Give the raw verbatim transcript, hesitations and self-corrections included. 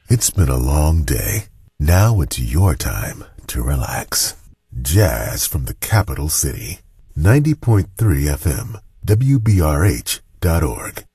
It's been a long day. Now it's your time to relax. Jazz from the capital city. ninety point three F M, W B R H dot org.